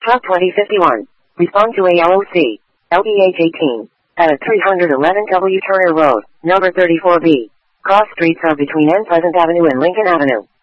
Truck 2051. Respond to ALOC. LBH 18. At 311 W. Turner Road, number 34B. Cross streets are between N. Pleasant Avenue and Lincoln Avenue.